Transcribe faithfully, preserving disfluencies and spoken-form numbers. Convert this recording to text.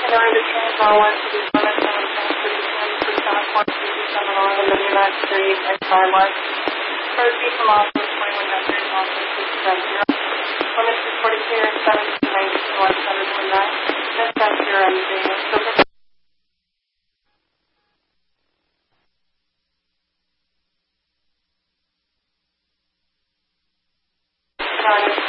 In order to change all one to the limit of transportation to Seminole in the New York Street and Starmark. Thursday from Austin, twenty-one hundred, Austin, six seven zero. Limit to forty-two, seventeen ninety-two, one seven one nine. That's that's your M D. So,